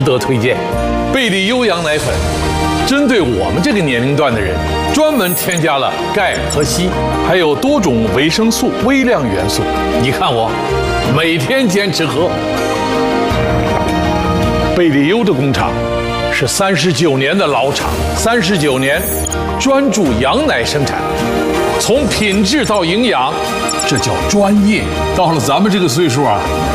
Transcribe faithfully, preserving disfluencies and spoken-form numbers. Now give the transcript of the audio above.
得推荐，贝利优羊奶粉，针对我们这个年龄段的人，专门添加了钙和硒，还有多种维生素、微量元素。你看我，每天坚持喝。贝利优的工厂是三十九年的老厂，三十九年专注羊奶生产，从品质到营养，这叫专业。到了咱们这个岁数啊。